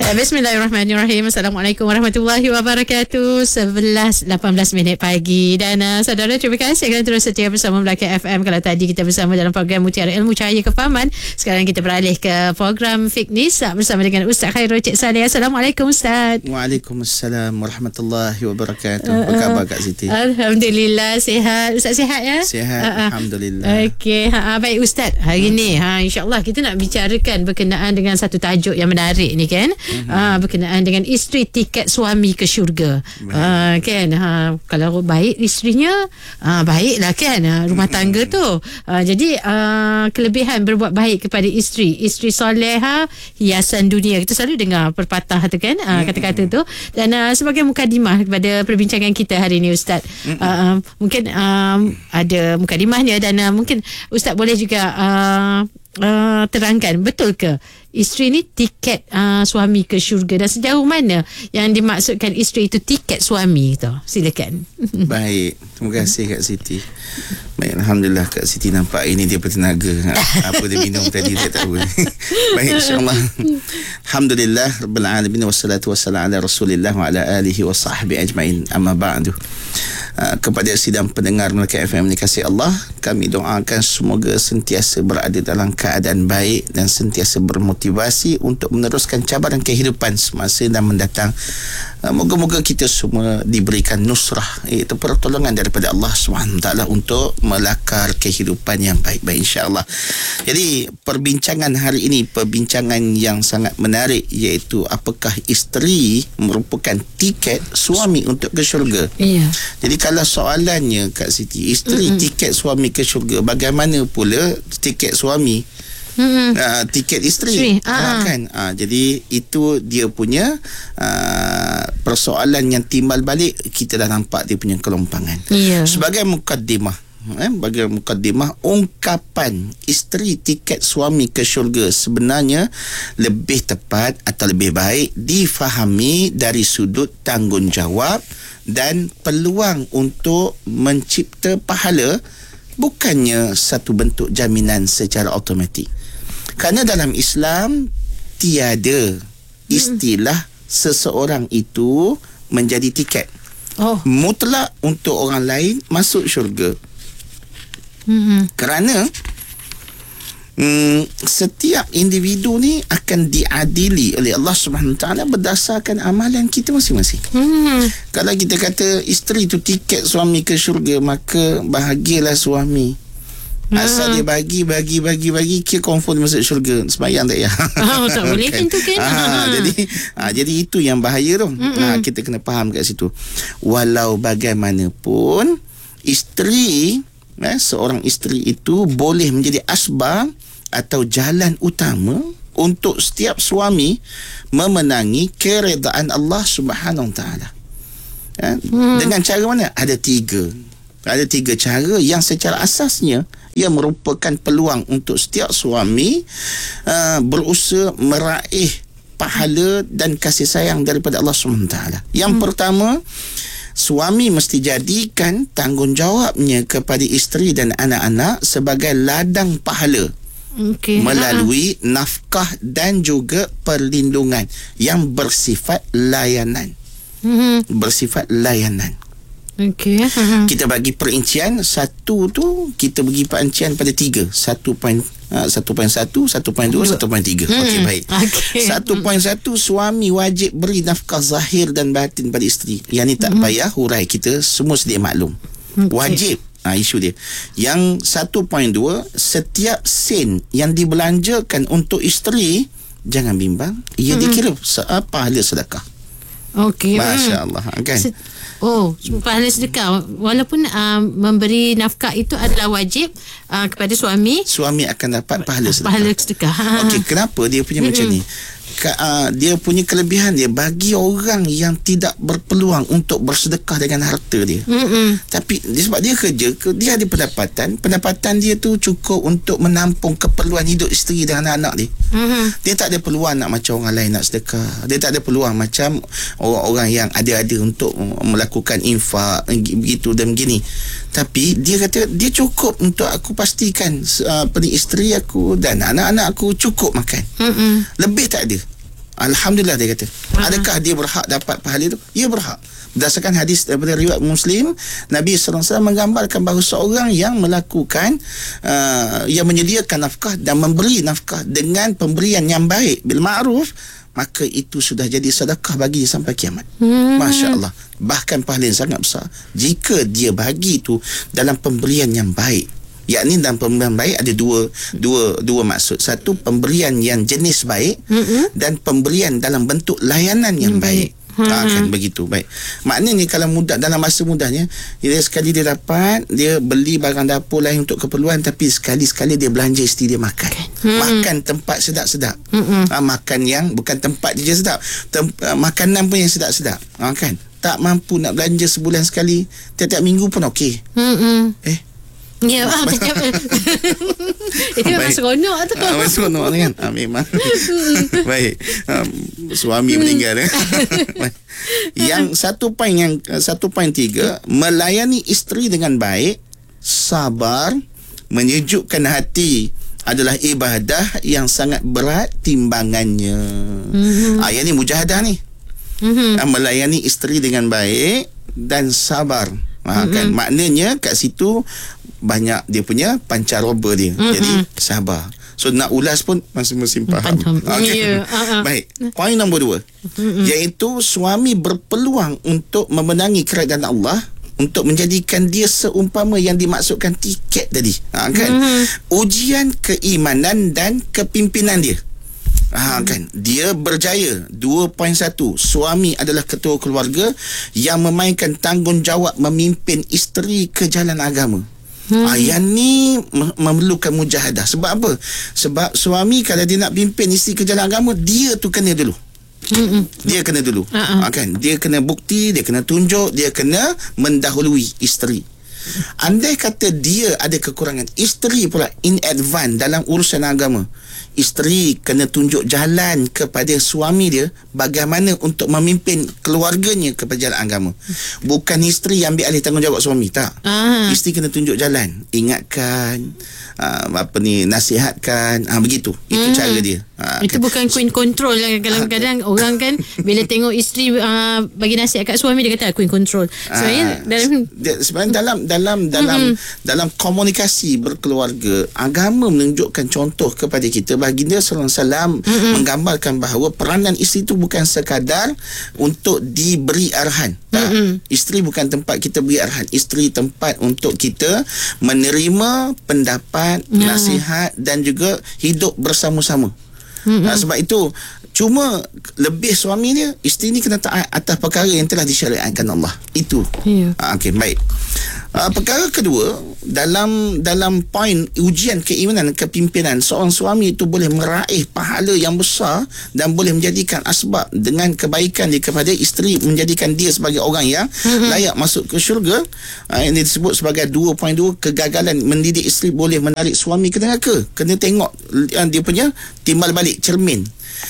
Bismillahirrahmanirrahim. Assalamualaikum warahmatullahi wabarakatuh. 11:18 pagi. Dan saudara, terima kasih kerana terus setia bersama Melaka FM. Kalau tadi kita bersama dalam program Mutiara Ilmu Cahaya Kefahaman, sekarang kita beralih ke program Fitness bersama dengan Ustaz Khairul Cik Saleh. Assalamualaikum Ustaz. Waalaikumsalam warahmatullahi wabarakatuh. Apa khabar Kak Siti? Alhamdulillah sihat. Ustaz sihat ya? Sihat, alhamdulillah. Okey, baik Ustaz. Hari ni insya-Allah kita nak bicarakan berkenaan dengan satu tajuk yang menarik ni kan. Berkenaan dengan isteri tiket suami ke syurga. Kan, kalau baik isterinya, baiklah kan rumah tangga tu. Jadi kelebihan berbuat baik kepada isteri soleha hiasan dunia. Kita selalu dengar pepatah tu kan, kata-kata tu. Dan sebagai mukadimah kepada perbincangan kita hari ni Ustaz, mungkin ada mukadimahnya dan mungkin Ustaz boleh juga terangkan, betul ke isteri ni tiket suami ke syurga, dan sejauh mana yang dimaksudkan isteri itu tiket suami tu? Silakan. Baik, terima kasih Kak Siti. Baik, alhamdulillah Kak Siti nampak ini dia bertenaga. Apa dia minum tadi dia tahu. Baik, insya-Allah. Alhamdulillah rabbil alamin, wassalatu wassalamu ala Rasulillah wa ala alihi wa sahbihi ajmain. Amma ba'du. Kepada sidang pendengar Melaka FM dikasihi Allah, kami doakan semoga sentiasa berada dalam keadaan baik dan sentiasa bermotivasi untuk meneruskan cabaran kehidupan semasa dan mendatang. Moga-moga kita semua diberikan nusrah, iaitu pertolongan daripada Allah SWT untuk melakar kehidupan yang baik-baik, insya-Allah. Jadi perbincangan hari ini perbincangan yang sangat menarik, iaitu apakah isteri merupakan tiket suami untuk ke syurga. Iya. Jadi kalau soalannya Kak Siti, isteri tiket suami ke syurga, bagaimana pula tiket suami tiket isteri? Kan? Jadi itu dia punya persoalan yang timbal balik. Kita dah nampak dia punya kelompangan. Sebagai mukaddimah, ungkapan isteri tiket suami ke syurga sebenarnya lebih tepat atau lebih baik difahami dari sudut tanggungjawab dan peluang untuk mencipta pahala, bukannya satu bentuk jaminan secara automatik. Kerana dalam Islam tiada istilah seseorang itu menjadi tiket mutlak untuk orang lain masuk syurga. Kerana setiap individu ni akan diadili oleh Allah Subhanahu Wa Taala berdasarkan amalan kita masing-masing. Kalau kita kata isteri tu tiket suami ke syurga, maka bahagialah suami. Asal dia bagi kira confirm masuk syurga. Sembahyang tak ya? Tak boleh kan tu kan. Jadi itu yang bahaya tu. Kita kena faham kat situ. Walau bagaimanapun isteri, seorang isteri itu boleh menjadi asbab atau jalan utama untuk setiap suami memenangi keredaan Allah Subhanahu Wa Taala. Dengan cara mana? Ada tiga cara yang secara asasnya ia merupakan peluang untuk setiap suami berusaha meraih pahala dan kasih sayang daripada Allah SWT. Yang pertama, suami mesti jadikan tanggungjawabnya kepada isteri dan anak-anak sebagai ladang pahala melalui nafkah dan juga perlindungan yang bersifat layanan. Kita bagi perincian satu tu, kita bagi perincian pada 3. 1.1, 1.2, 1.3. Okey, baik. 1.1, suami wajib beri nafkah zahir dan batin pada isteri. Yang ni tak payah hurai, kita semua sedia maklum. Wajib. Isu dia. Yang 1.2, setiap sen yang dibelanjakan untuk isteri, jangan bimbang, ia dikira pahala sedekah. Masya-Allah, kan? Pahala sedekah, walaupun memberi nafkah itu adalah wajib kepada suami akan dapat pahala sedekah. Okey, kenapa dia punya macam ni? Dia punya kelebihan dia bagi orang yang tidak berpeluang untuk bersedekah dengan harta dia. Tapi sebab dia kerja, dia ada pendapatan dia tu cukup untuk menampung keperluan hidup isteri dan anak-anak dia. Dia tak ada peluang nak macam orang lain nak sedekah. Dia tak ada peluang macam orang-orang yang ada untuk melakukan infak begitu dan begini. Tapi dia kata dia cukup untuk aku pastikan isteri aku dan anak-anak aku cukup makan. Lebih tak ada. Alhamdulillah, dia kata. Adakah dia berhak dapat pahala itu? Ya, berhak. Berdasarkan hadis daripada riwayat Muslim, Nabi SAW menggambarkan bahawa seorang yang melakukan yang menyediakan nafkah dan memberi nafkah dengan pemberian yang baik bil ma'ruf, maka itu sudah jadi sedekah bagi sampai kiamat. Masya Allah. Bahkan pahala yang sangat besar jika dia bagi itu dalam pemberian yang baik. Yakni dalam pemberian baik ada dua maksud. Satu, pemberian yang jenis baik, dan pemberian dalam bentuk layanan yang baik. Kan begitu. Baik. Maknanya kalau mudah, dalam masa mudahnya, dia sekali dia dapat, dia beli barang dapur lain untuk keperluan, tapi sekali-sekali dia belanja isteri dia makan. Makan tempat sedap-sedap. Makan yang bukan tempat je sedap, makanan pun yang sedap-sedap. Kan tak mampu nak belanja sebulan sekali, tiap-tiap minggu pun okey. Ya, itu memang seronok tu. Seronok kan? Memang. Baik. Suami meninggal. Yang 1.3, melayani isteri dengan baik, sabar, menyejukkan hati adalah ibadah yang sangat berat timbangannya. Yang ni mujahadah ni. Melayani isteri dengan baik dan sabar. Kan maknanya kat situ banyak dia punya pancaroba dia. Jadi sabar. So nak ulas pun masing-masing faham. Okay. Baik. Poin nombor 2, iaitu suami berpeluang untuk memenangi keredaan Allah, untuk menjadikan dia seumpama yang dimaksudkan tiket tadi. Kan ujian keimanan dan kepimpinan dia. Kan dia berjaya. 2.1, suami adalah ketua keluarga yang memainkan tanggungjawab memimpin isteri ke jalan agama. Yang ni memerlukan mujahadah. Sebab apa? Sebab suami kalau dia nak pimpin isteri ke jalan agama, dia tu kena dulu. Dia kena dulu. Kan dia kena bukti, dia kena tunjuk, dia kena mendahului isteri. Andai kata dia ada kekurangan, isteri pula in advance dalam urusan agama, isteri kena tunjuk jalan kepada suami dia bagaimana untuk memimpin keluarganya kepada jalan agama. Bukan isteri yang ambil alih tanggungjawab suami, tak. Isteri kena tunjuk jalan, ingatkan, nasihatkan, begitu. Itu cara dia. Itu bukan queen control yang kadang-kadang orang kan bila tengok isteri bagi nasihat kat suami, dia kata queen control. Sebenarnya dalam komunikasi berkeluarga, agama menunjukkan contoh kepada kita. Baginda SAW menggambarkan bahawa peranan isteri itu bukan sekadar untuk diberi arahan. Isteri bukan tempat kita beri arahan. Isteri tempat untuk kita menerima pendapat, nasihat dan juga hidup bersama-sama. Sebab itu cuma lebih suami dia, isteri ni kena taat atas perkara yang telah disyariatkan Allah. Itu. Okey, baik. Perkara kedua, dalam poin ujian keimanan dan kepimpinan, seorang suami itu boleh meraih pahala yang besar dan boleh menjadikan asbab dengan kebaikan dia kepada isteri, menjadikan dia sebagai orang yang layak masuk ke syurga. Ini disebut sebagai 2.2, kegagalan mendidik isteri boleh menarik suami ke neraka. Kena tengok dia punya timbal balik, cermin.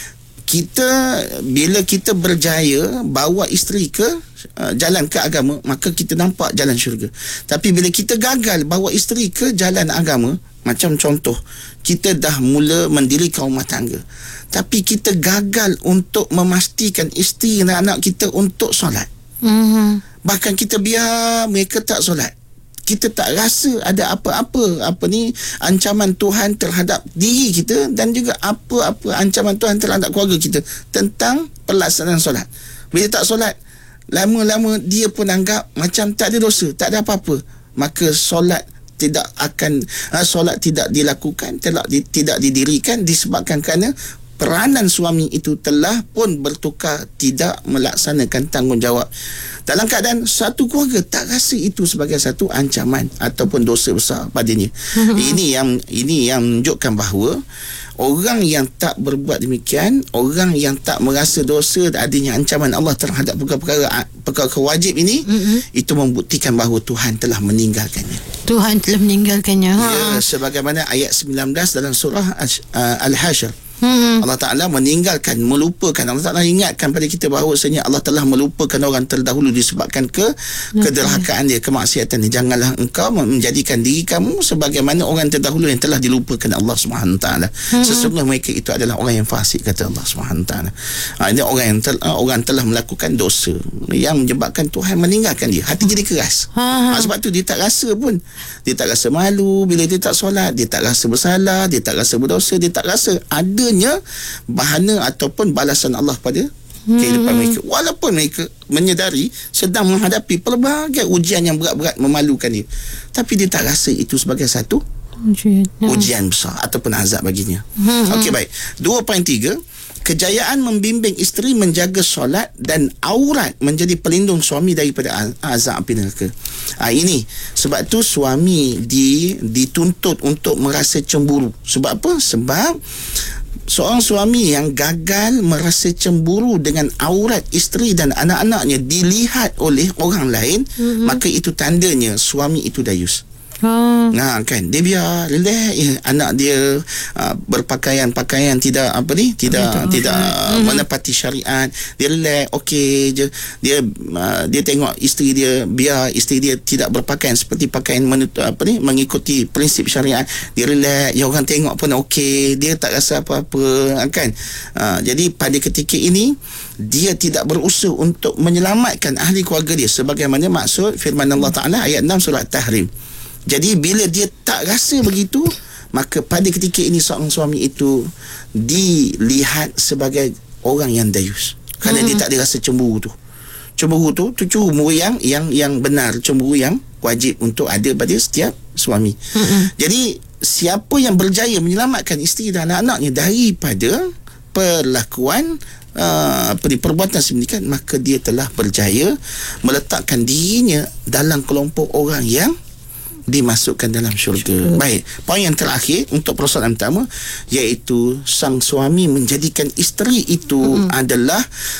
Bila kita berjaya bawa isteri ke jalan ke agama, maka kita nampak jalan syurga. Tapi bila kita gagal bawa isteri ke jalan agama, macam contoh, kita dah mula mendirikan rumah tangga, tapi kita gagal untuk memastikan isteri dan anak kita untuk solat. Bahkan kita biar mereka tak solat, kita tak rasa ada apa-apa ancaman Tuhan terhadap diri kita dan juga apa-apa ancaman Tuhan terhadap keluarga kita tentang pelaksanaan solat. Bila tak solat, lama-lama dia pun anggap macam tak ada dosa, tak ada apa-apa. Maka solat tidak dilakukan, tidak didirikan disebabkan kerana peranan suami itu telah pun bertukar, tidak melaksanakan tanggungjawab. Dalam keadaan satu keluarga tak rasa itu sebagai satu ancaman ataupun dosa besar padanya. Ini yang menunjukkan bahawa orang yang tak berbuat demikian, orang yang tak merasa dosa adanya ancaman Allah terhadap perkara wajib ini, itu membuktikan bahawa Tuhan telah meninggalkannya. Tuhan telah meninggalkannya. Ya, sebagaimana ayat 19 dalam surah Al-Hasyr. Allah Ta'ala meninggalkan, melupakan. Allah Ta'ala ingatkan pada kita bahawasanya Allah telah melupakan orang terdahulu disebabkan kederhakaan dia, kemaksiatan dia. Janganlah engkau menjadikan diri kamu sebagaimana orang terdahulu yang telah dilupakan Allah Subhanahu Wa Ta'ala. Sesungguhnya mereka itu adalah orang yang fasik, kata Allah Subhanahu Wa Ta'ala. Ini orang telah melakukan dosa yang menyebabkan Tuhan meninggalkan dia. Hati jadi keras. Sebab tu dia tak rasa pun. Dia tak rasa malu bila dia tak solat, dia tak rasa bersalah, dia tak rasa berdosa, dia tak rasa adanya bahana ataupun balasan Allah pada kehidupan mereka, walaupun mereka menyedari sedang menghadapi pelbagai ujian yang berat-berat memalukan dia, tapi dia tak rasa itu sebagai satu ujian besar ataupun azab baginya. Okey, baik. 2.3, kejayaan membimbing isteri menjaga solat dan aurat menjadi pelindung suami daripada azab api neraka. Ini sebab tu suami dituntut untuk merasa cemburu. Sebab apa? Sebab seorang suami yang gagal merasa cemburu dengan aurat isteri dan anak-anaknya dilihat oleh orang lain, maka itu tandanya suami itu dayus. Kan dia biar relax anak dia berpakaian tidak menepati syariat, dia relax, okey je, dia tengok isteri dia, biar isteri dia tidak berpakaian seperti pakaian mengikuti prinsip syariat, dia relax, orang tengok pun okey, dia tak rasa apa-apa, kan. Jadi pada ketika ini dia tidak berusaha untuk menyelamatkan ahli keluarga dia sebagaimana maksud firman Allah Ta'ala ayat 6 surah Tahrim. Jadi bila dia tak rasa begitu, maka pada ketika ini seorang suami itu dilihat sebagai orang yang dayus, kerana dia tak ada rasa cemburu tu. Cemburu tu cemburu yang benar, cemburu yang wajib untuk ada pada setiap suami. Jadi siapa yang berjaya menyelamatkan isteri dan anak-anaknya daripada perlakuan perbuatan sedemikian, maka dia telah berjaya meletakkan dirinya dalam kelompok orang yang dimasukkan dalam syurga. Baik, poin yang terakhir untuk persoalan pertama, iaitu sang suami menjadikan isteri itu adalah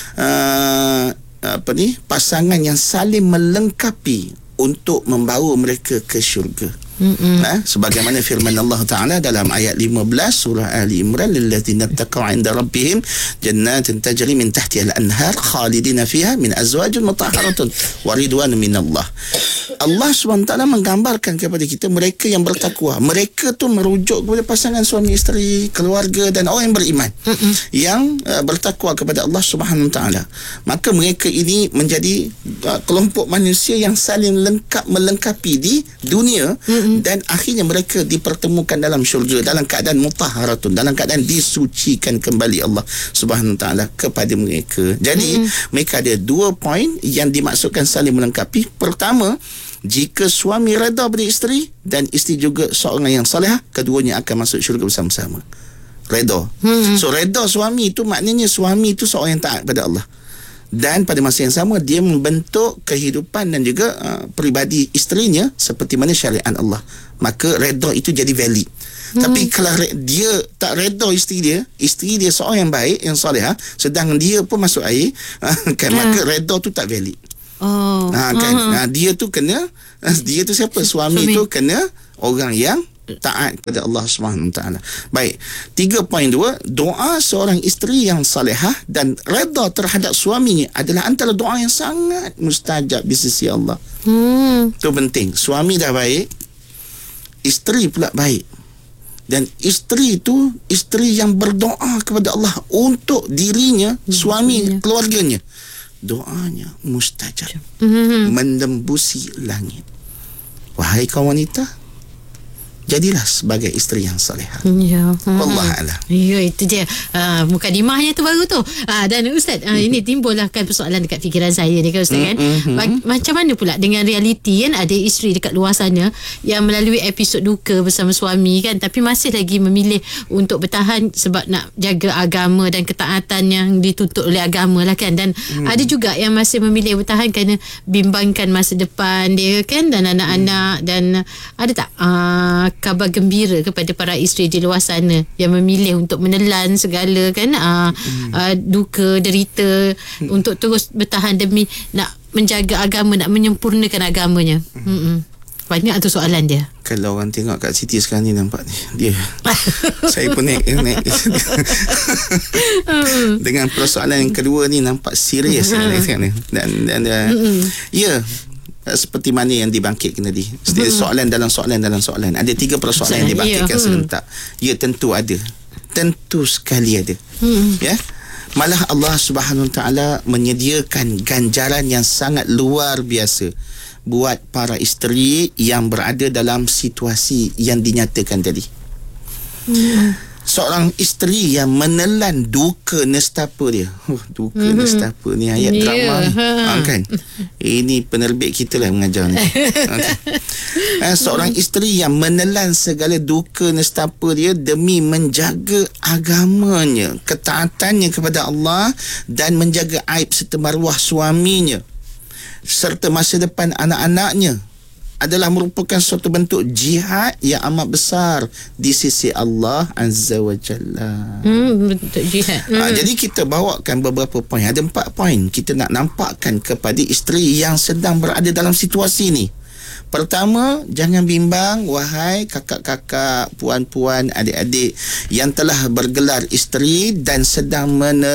pasangan yang saling melengkapi untuk membawa mereka ke syurga. Sebagaimana firman Allah Ta'ala dalam ayat 15 surah Ali Imran, lilladzina taqaw 'inda rabbihim jannatin tajri min tahtiha al-anhar khalidina fiha min azwajin mutahharatun wa ridwanun minallah. Allah SWT menggambarkan kepada kita mereka yang bertakwa. Mereka tu merujuk kepada pasangan suami isteri, keluarga dan orang yang beriman yang bertakwa kepada Allah SWT. Maka mereka ini menjadi kelompok manusia yang saling melengkapi di dunia, dan akhirnya mereka dipertemukan dalam syurga dalam keadaan mutahharatun, dalam keadaan disucikan kembali Allah Subhanahu Wa Taala kepada mereka. Jadi mereka ada 2 poin yang dimaksudkan saling melengkapi. Pertama, jika suami redha pada isteri dan isteri juga seorang yang salihah, keduanya akan masuk syurga bersama-sama. Redha. So redha suami itu maknanya suami itu seorang yang taat pada Allah, dan pada masa yang sama dia membentuk kehidupan dan juga peribadi isterinya seperti mana syariat Allah. Maka redha itu jadi valid. Tapi kalau dia tak redha isteri dia seorang yang baik, yang solehah, sedang dia pun masuk air, kan, maka redha tu tak valid. Dia tu siapa? Suami tu kena orang yang taat kepada Allah Subhanahu Wa Taala. Baik, 3.2, doa seorang isteri yang salihah dan redha terhadap suaminya adalah antara doa yang sangat mustajab di sisi Allah. Itu penting. Suami dah baik, isteri pula baik, dan isteri itu isteri yang berdoa kepada Allah untuk dirinya, suami, keluarganya. Doanya mustajab, menembusi langit. Wahai kaum wanita, jadilah sebagai isteri yang salihah. Ya. Wallahualam. Ya, itu dia. Mukadimahnya tu baru tu. Dan Ustaz, ini timbullah kan persoalan dekat fikiran saya ni kan Ustaz, kan. Macam mana pula dengan realiti kan, ada isteri dekat luar sana yang melalui episod duka bersama suami kan, tapi masih lagi memilih untuk bertahan sebab nak jaga agama dan ketaatan yang dituntut oleh agama lah kan. Dan ada juga yang masih memilih bertahan kerana bimbangkan masa depan dia kan, dan anak-anak. Dan ada tak kabar gembira kepada para isteri di luar sana yang memilih untuk menelan segala kan duka, derita untuk terus bertahan demi nak menjaga agama, nak menyempurnakan agamanya? Banyak tu soalan dia. Kalau orang tengok kat Siti sekarang ni, nampak dia saya pun naik dengan persoalan yang kedua ni, nampak serius sekarang ni. Dan ya, seperti mana yang dibangkitkan tadi, soalan dalam soalan dalam soalan. Ada 3 persoalan yang dibangkitkan serentak. Ya, tentu ada, tentu sekali ada. Ya, malah Allah Subhanahu Wa Taala menyediakan ganjaran yang sangat luar biasa buat para isteri yang berada dalam situasi yang dinyatakan tadi. Seorang isteri yang menelan duka nestapa dia. Duka nestapa ni ayat drama ni. Kan? Ini penerbit kita lah mengajar ni. Seorang isteri yang menelan segala duka nestapa dia demi menjaga agamanya, ketaatannya kepada Allah, dan menjaga aib serta maruah suaminya serta masa depan anak-anaknya, adalah merupakan suatu bentuk jihad yang amat besar di sisi Allah Azza wa Jalla. Bentuk jihad. Jadi kita bawakan beberapa poin. Ada 4 poin kita nak nampakkan kepada isteri yang sedang berada dalam situasi ni. Pertama, jangan bimbang wahai kakak-kakak, puan-puan, adik-adik yang telah bergelar isteri dan sedang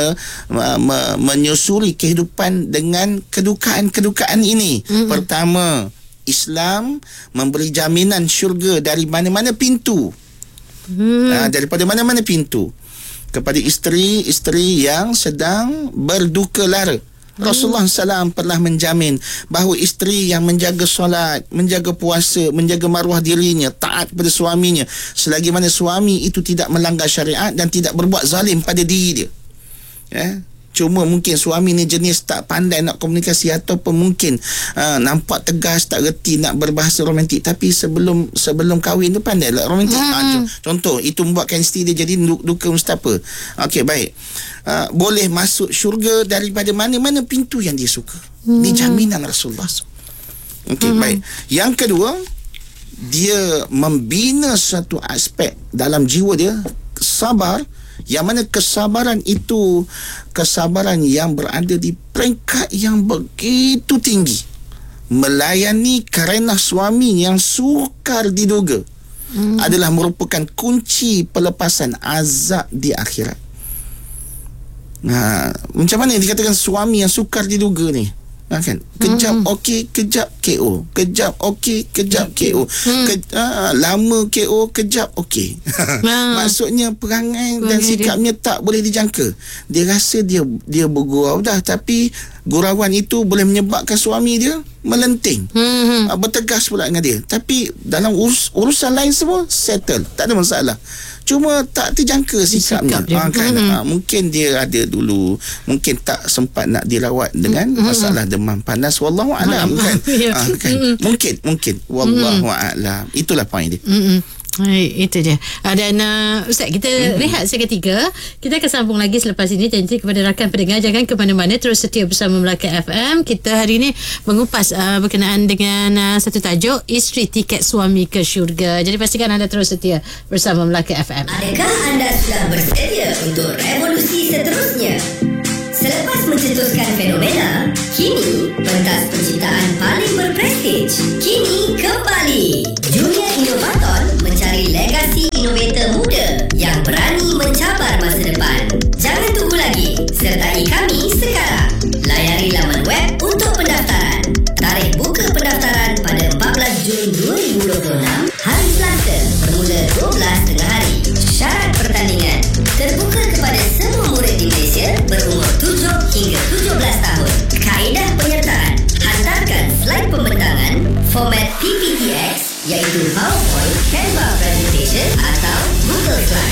menyusuri kehidupan dengan kedukaan-kedukaan ini. Pertama, Islam memberi jaminan syurga dari mana-mana pintu. Daripada mana-mana pintu kepada isteri-isteri yang sedang berduka lara. Rasulullah SAW pernah menjamin bahawa isteri yang menjaga solat, menjaga puasa, menjaga maruah dirinya, taat kepada suaminya, selagi mana suami itu tidak melanggar syariat dan tidak berbuat zalim pada diri dia. Cuma mungkin suami ni jenis tak pandai nak komunikasi, ataupun mungkin nampak tegas, tak reti nak berbahasa romantik, tapi sebelum kahwin tu pandai lah romantik. Contoh, itu membuatkan isteri dia jadi duka nestapa. Okey, baik. Boleh masuk syurga daripada mana-mana pintu yang dia suka. Ini jaminan Rasulullah. Okey, baik. Yang kedua, dia membina satu aspek dalam jiwa dia, sabar, yang mana kesabaran itu kesabaran yang berada di peringkat yang begitu tinggi, melayani kerana suami yang sukar diduga adalah merupakan kunci pelepasan azab di akhirat. Macam mana dikatakan suami yang sukar diduga ni? Kan? Kejap okey, kejap KO. Kejap okey, kejap KO. Lama KO, kejap okey. Maksudnya perangai dan sikapnya tak boleh dijangka. Dia rasa dia bergurau dah, tapi gurauan itu boleh menyebabkan suami dia melenting, bertegas pula dengan dia. Tapi dalam urusan lain semua settle, tak ada masalah. Cuma tak terjangka sikapnya. Mungkin dia ada dulu, mungkin tak sempat nak dirawat dengan masalah demam panas, wallahu a'lam kan. Mungkin wallahu a'lam. Itulah poin dia. Itu dia. Dan Ustaz, kita rehat seketika. Kita akan sambung lagi selepas ini. Janji kepada rakan pendengar, jangan ke mana-mana, terus setia bersama Melaka FM. Kita hari ini mengupas berkenaan dengan satu tajuk, isteri tiket suami ke syurga. Jadi pastikan anda terus setia bersama Melaka FM. Adakah anda sudah bersedia untuk revolusi seterusnya? Selepas mencetuskan fenomena, kini pentas penciptaan paling berprestij kini kembali. Junior Inovaton mencari legasi inovator muda yang berani mencabar masa depan. Jangan tunggu lagi, sertai kami sekarang. Layari laman web untuk pendaftaran. Tarikh buka pendaftaran pada 14 Jun 2026, hari Selasa, bermula 12 tengah hari. Syarat pertandingan terbuka kepada semua murid di Malaysia berumur 7 hingga 17 tahun. Kaedah penyertaan: hantarkan slide pembentangan format PPTX, iaitu PowerPoint, Canva Presentation atau Google Slide.